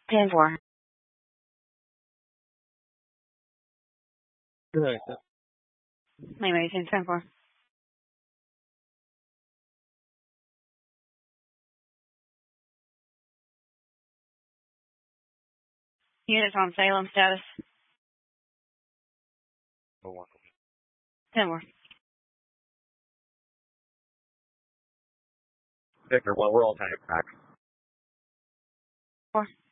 10-4. Good. Maybe 10-4. Units on Salem status. 10-4. Victor 1, we're all time back. 4.